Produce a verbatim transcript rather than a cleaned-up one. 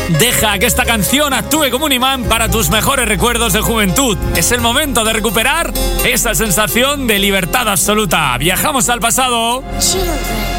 Deja que esta canción actúe como un imán para tus mejores recuerdos de juventud. Es el momento de recuperar esa sensación de libertad absoluta. Viajamos al pasado. Children.